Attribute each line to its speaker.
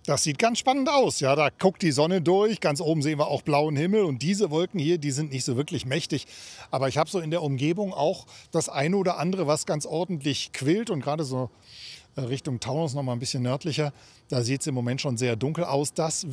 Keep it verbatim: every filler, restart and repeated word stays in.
Speaker 1: Das sieht ganz spannend aus. Ja, da guckt die Sonne durch. Ganz oben sehen wir auch blauen Himmel. Und diese Wolken hier, die sind nicht so wirklich mächtig. Aber ich habe so in der Umgebung auch das eine oder andere, was ganz ordentlich quillt. Und gerade so Richtung Taunus noch mal ein bisschen nördlicher, da sieht es im Moment schon sehr dunkel aus. Das